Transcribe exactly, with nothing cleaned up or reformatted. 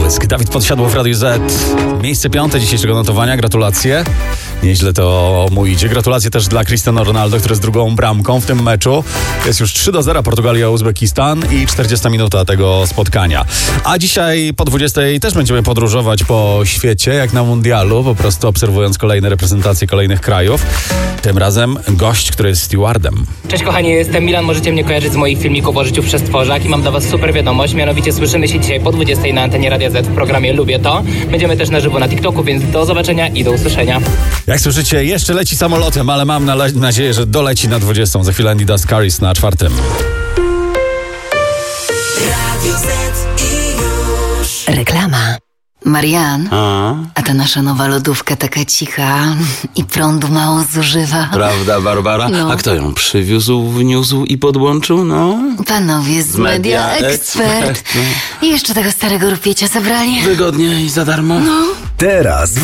teledysk. Dawid Podsiadło w Radiu Z. Miejsce piąte dzisiejszego notowania. Gratulacje. Nieźle to mu idzie. Gratulacje też dla Cristiano Ronaldo, który jest drugą bramką w tym meczu. Jest już trzy do zera Portugalia-Uzbekistan i czterdziesta minuta tego spotkania. A dzisiaj po dwudziestej też będziemy podróżować po świecie, jak na mundialu, po prostu obserwując kolejne reprezentacje kolejnych krajów. Tym razem gość, który jest stewardem. Cześć kochani, jestem Milan, możecie mnie kojarzyć z moich filmików o życiu w Przestworzach i mam dla was super wiadomość, mianowicie słyszymy się dzisiaj po dwudziestej na antenie Radia Z w programie Lubię To. Będziemy też na żywo na TikToku, więc do zobaczenia i do usłyszenia. Jak słyszycie, jeszcze leci samolotem, ale mam na- nadzieję, że doleci na dwudziestą. Za chwilę Andy Dust Caris na czwartym. Radio Z i już. Reklama. Marian, A? a ta nasza nowa lodówka taka cicha i prądu mało zużywa. Prawda, Barbara? No. A kto ją przywiózł, wniósł i podłączył? No, Panowie z Media Media Expert. Expert, I jeszcze tego starego rupiecia zabrali. wygodnie i za darmo. Teraz